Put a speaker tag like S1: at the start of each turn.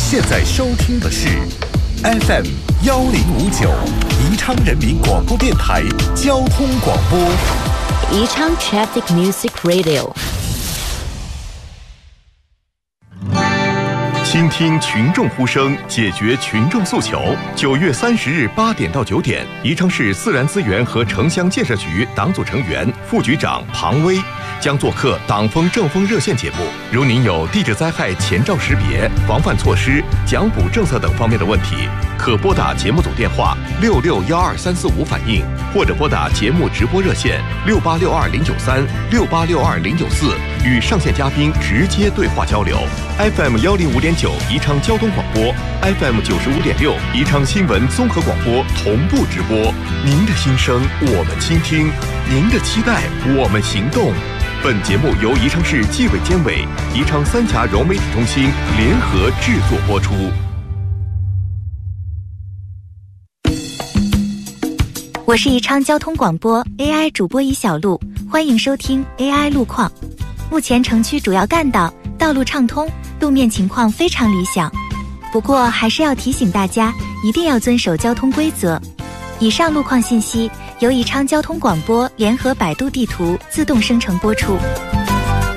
S1: 现在收听的是 FM 1059宜昌人民广播电台交通广播，
S2: 宜昌 Traffic Music Radio。
S3: 倾听群众呼声，解决群众诉求。9月30日8点到9点，宜昌市自然资源和城乡建设局党组成员、副局长庞威将做客党风政风热线节目。如您有地质灾害前兆识别、防范措施、奖补政策等方面的问题，可拨打节目组电话6612-345反映，或者拨打节目直播热线6862-093、6862-094，与上线嘉宾直接对话交流。FM 105.9宜昌交通广播， FM 95.6宜昌新闻综合广播同步直播。您的心声我们倾听，您的期待我们行动。本节目由宜昌市纪委监委、宜昌三峡融媒体中心联合制作播出。
S4: 我是宜昌交通广播 AI 主播尹小璐，欢迎收听 AI 路况。目前城区主要干道道路畅通，路面情况非常理想，不过还是要提醒大家一定要遵守交通规则。以上路况信息由宜昌交通广播联合百度地图自动生成播出。